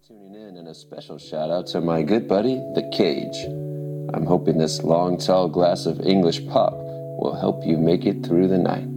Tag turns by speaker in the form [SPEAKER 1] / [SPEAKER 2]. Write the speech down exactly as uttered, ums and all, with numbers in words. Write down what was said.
[SPEAKER 1] Tuning in, and a special shout out to my good buddy, The Cage. I'm hoping this long, tall glass of English pop will help you make it through the night.